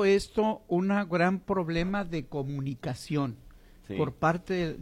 todo esto un gran problema de comunicación por parte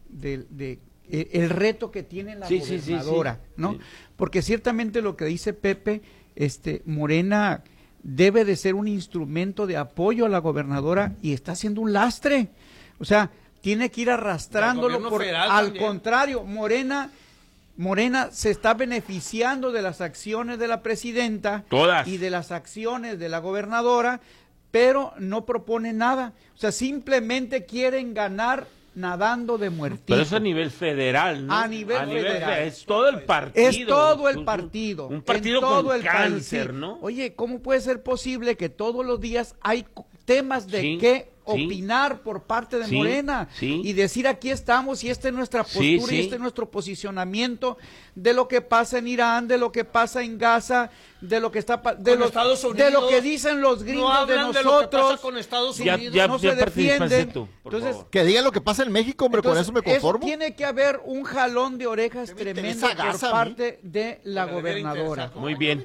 el reto que tiene la gobernadora, ¿no? Sí. Porque ciertamente lo que dice Pepe, Morena debe de ser un instrumento de apoyo a la gobernadora y está haciendo un lastre. O sea, tiene que ir arrastrándolo al contrario, Morena se está beneficiando de las acciones de la presidenta y de las acciones de la gobernadora, pero no propone nada. O sea, simplemente quieren ganar nadando de muertito. Pero es a nivel federal, ¿no? A nivel federal. Es todo el partido. Es todo el partido. Un partido todo con el cáncer, país, ¿no? Oye, ¿cómo puede ser posible que todos los días hay temas de qué opinar por parte de Morena y decir aquí estamos y esta es nuestra postura y este es nuestro posicionamiento de lo que pasa en Irán, de lo que pasa en Gaza, de lo que está de lo que dicen los gringos de nosotros, de lo que pasa con Estados Unidos. No se defienden. Entonces, que digan lo que pasa en México, hombre, con eso me conformo. Tiene que haber un jalón de orejas tremendo por parte de la gobernadora. Muy bien.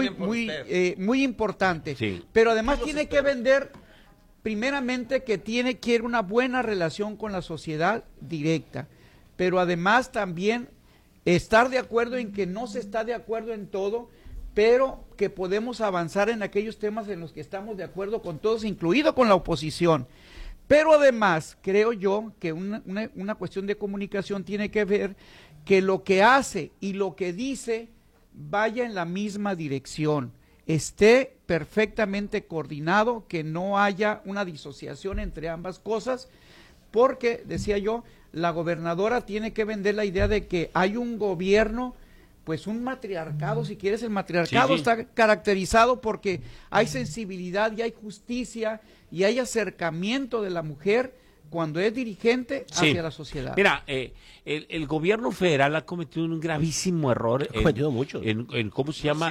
Muy importante. Pero además tiene que vender primeramente que quiere una buena relación con la sociedad directa, pero además también estar de acuerdo en que no se está de acuerdo en todo, pero que podemos avanzar en aquellos temas en los que estamos de acuerdo con todos, incluido con la oposición. Pero además, creo yo que una cuestión de comunicación tiene que ver que lo que hace y lo que dice vaya en la misma dirección, esté perfectamente coordinado, que no haya una disociación entre ambas cosas, porque, decía yo, la gobernadora tiene que vender la idea de que hay un gobierno, pues un matriarcado, si quieres, el matriarcado está caracterizado porque hay sensibilidad y hay justicia y hay acercamiento de la mujer cuando es dirigente hacia la sociedad. Mira, el gobierno federal ha cometido un gravísimo error. Ha cometido mucho. En ¿cómo se llama?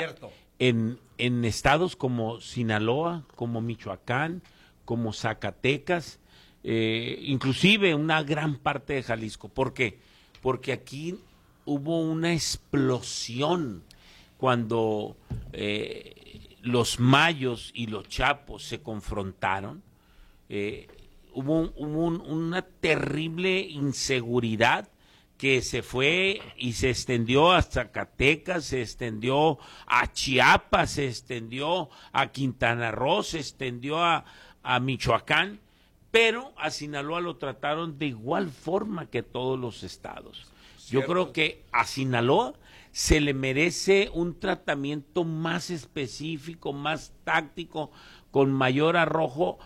En estados como Sinaloa, como Michoacán, como Zacatecas, inclusive una gran parte de Jalisco. ¿Por qué? Porque aquí hubo una explosión cuando los mayos y los chapos se confrontaron. Hubo una terrible inseguridad que se fue y se extendió a Zacatecas, se extendió a Chiapas, se extendió a Quintana Roo, se extendió a Michoacán, pero a Sinaloa lo trataron de igual forma que todos los estados. Yo creo que a Sinaloa se le merece un tratamiento más específico, más táctico, con mayor arrojo.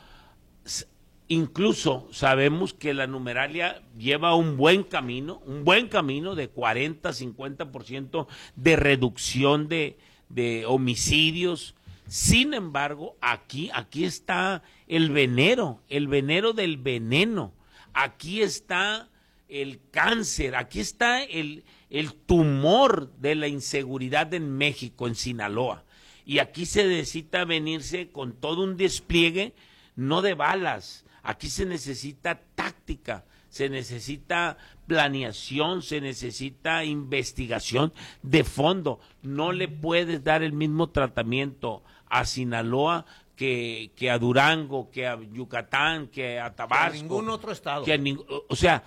Incluso sabemos que la numeralia lleva un buen camino de 40-50% de reducción de homicidios. Sin embargo, aquí está el veneno del veneno. Aquí está el cáncer, aquí está el tumor de la inseguridad en México, en Sinaloa. Y aquí se necesita venirse con todo un despliegue, no de balas. Aquí se necesita táctica, se necesita planeación, se necesita investigación de fondo. No le puedes dar el mismo tratamiento a Sinaloa que a Durango, que a Yucatán, que a Tabasco. Que a ningún otro estado. O sea,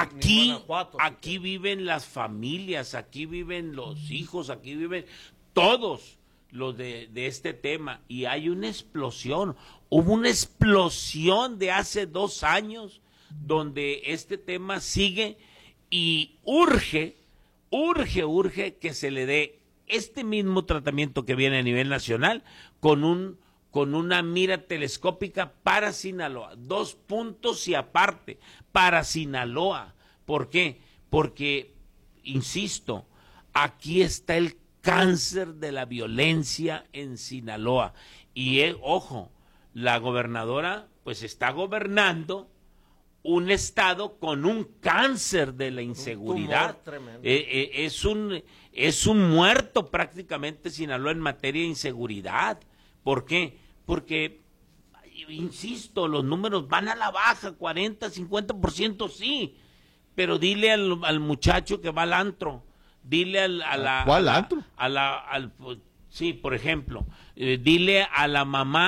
aquí viven las familias, aquí viven los hijos, aquí viven todos los de este tema. Y hay una explosión. Hubo una explosión de hace 2 años donde este tema sigue y urge que se le dé este mismo tratamiento que viene a nivel nacional con una mira telescópica para Sinaloa. 2 puntos y aparte, para Sinaloa. ¿Por qué? Porque, insisto, aquí está el cáncer de la violencia en Sinaloa. Y, ojo, la gobernadora pues está gobernando un estado con un cáncer de la inseguridad. Es un muerto prácticamente Sinaloa en materia de inseguridad. ¿Por qué? Porque, insisto, los números van a la baja, 40-50% sí, pero dile al muchacho que va al antro, dile ¿Cuál antro? sí, por ejemplo, dile a la mamá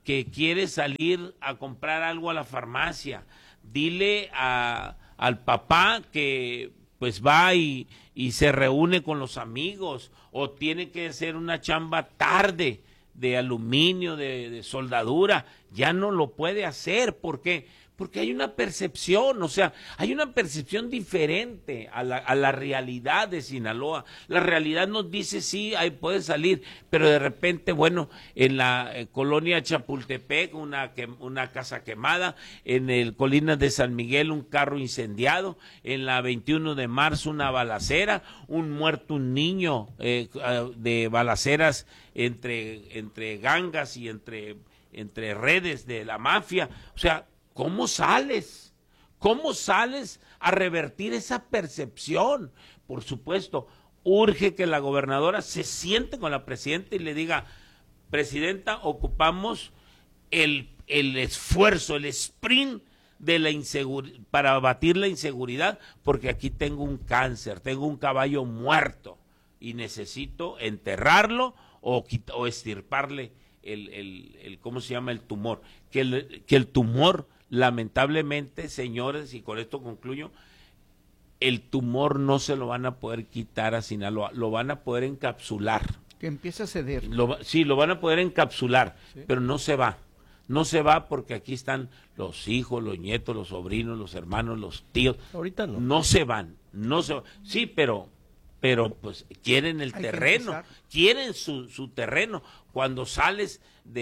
que quiere salir a comprar algo a la farmacia, dile al papá que pues va y se reúne con los amigos, o tiene que hacer una chamba tarde de aluminio, de soldadura, ya no lo puede hacer. ¿Por qué? Porque hay una percepción, o sea, hay una percepción diferente a la realidad de Sinaloa. La realidad nos dice, sí, ahí puede salir, pero de repente, bueno, en la colonia Chapultepec, una casa quemada, en el Colinas de San Miguel, un carro incendiado, en la 21 de marzo, una balacera, un niño de balaceras entre gangas y entre redes de la mafia. O sea, ¿cómo sales? ¿Cómo sales a revertir esa percepción? Por supuesto, urge que la gobernadora se siente con la presidenta y le diga, presidenta, ocupamos el esfuerzo, el sprint de la para abatir la inseguridad, porque aquí tengo un cáncer, tengo un caballo muerto y necesito enterrarlo o extirparle ¿cómo se llama? El tumor. Que el tumor, lamentablemente, señores, y con esto concluyo, el tumor no se lo van a poder quitar a Sinaloa, lo van a poder encapsular. Que empiece a ceder. Sí, lo van a poder encapsular, sí, pero no se va. No se va porque aquí están los hijos, los nietos, los sobrinos, los hermanos, los tíos. Ahorita no. No se van. Sí, pero pues quieren el terreno, quieren su terreno. Cuando sales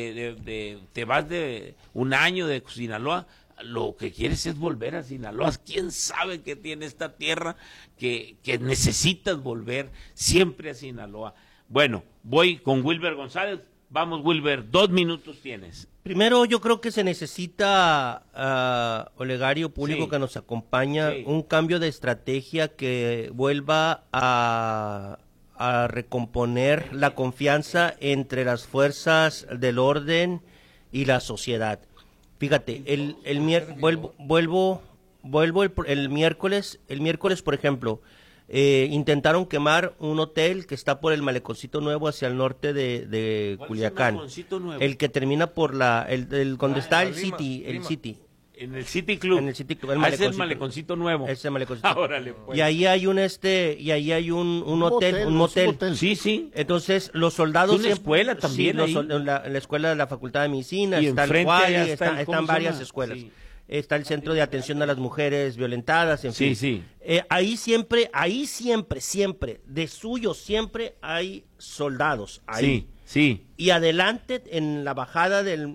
te vas de un año de Sinaloa, lo que quieres es volver a Sinaloa. ¿Quién sabe qué tiene esta tierra que necesitas volver siempre a Sinaloa? Bueno, voy con Wilber González. Vamos, Wilber, 2 minutos tienes. Primero, yo creo que se necesita, Olegario, público, sí, que nos acompaña, sí, un cambio de estrategia que vuelva a recomponer la confianza entre las fuerzas del orden y la sociedad. Fíjate, vuelvo el miércoles, por ejemplo, intentaron quemar un hotel que está por el Maleconcito Nuevo hacia el norte de Culiacán. El que termina por donde está el City. En el City Club. En el City Club. Es el Maleconcito Nuevo. Es el Maleconcito. Órale, pues. Y ahí hay un motel. Sí, sí. Entonces, los soldados. Una escuela también. Sí, en la escuela de la Facultad de Medicina, y está el Cuali, están varias escuelas. Sí. Está el Centro de Atención a las Mujeres Violentadas, en fin. Sí, sí. Ahí siempre, de suyo, siempre hay soldados. Ahí. Sí. Y adelante, en la bajada del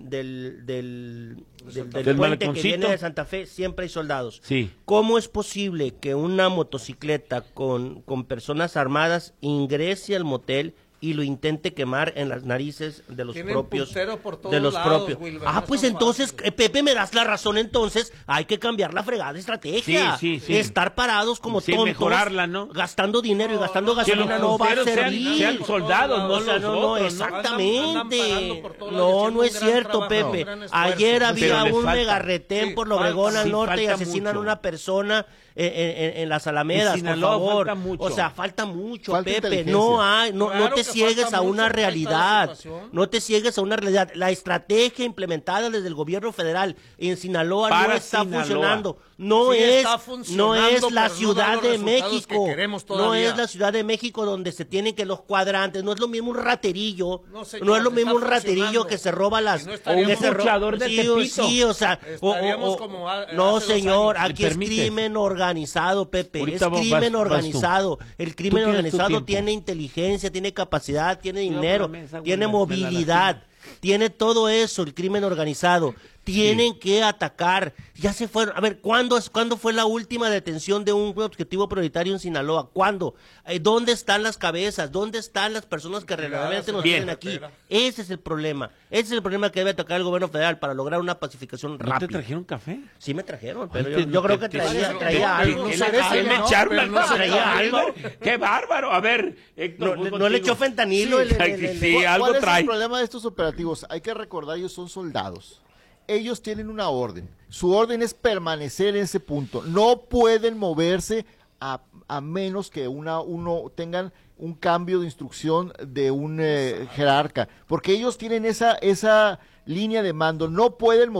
puente que viene de Santa Fe, siempre hay soldados. Sí. ¿Cómo es posible que una motocicleta con personas armadas ingrese al motel y lo intente quemar en las narices de los propios? Pues entonces, Pepe, me das la razón. Entonces hay que cambiar la fregada estrategia. Sí. Estar parados como tontos, mejorarla, ¿no? Gastando dinero y gastando gasolina no va a servir. Sean soldados, no, exactamente. No es cierto, Pepe. Ayer había un megarretén por Obregón al norte y asesinan a una persona en las Alamedas, por favor. Falta mucho, Pepe. No te ciegues a una realidad. No te ciegues a una realidad. La estrategia implementada desde el gobierno federal en Sinaloa no está funcionando. No es la Ciudad de México. No es la Ciudad de México donde se tienen que los cuadrantes. No es lo mismo un raterillo. No es lo mismo un raterillo que se roba las. O un luchador de Tepito. Sí, o sea. No, señor. Aquí es crimen organizado, Pepe. Es crimen organizado. El crimen organizado tiene inteligencia, tiene capacidad, tiene dinero, tiene movilidad. Tiene todo eso, el crimen organizado. Tienen que atacar. Ya se fueron. A ver, ¿cuándo fue la última detención de un objetivo prioritario en Sinaloa? ¿Cuándo? ¿Dónde están las cabezas? ¿Dónde están las personas que realmente nos tienen aquí? Ese es el problema. Ese es el problema que debe atacar el gobierno federal para lograr una pacificación rápida. ¿No te trajeron café? Sí me trajeron, pero yo creo que traía algo. Traía algo. ¡Qué bárbaro! A ver, Héctor. No le echó fentanilo. ¿Cuál es el problema de estos operativos? Hay que recordar, ellos son soldados. Ellos tienen una orden. Su orden es permanecer en ese punto. No pueden moverse a menos que uno tengan un cambio de instrucción de un jerarca, porque ellos tienen esa línea de mando, no pueden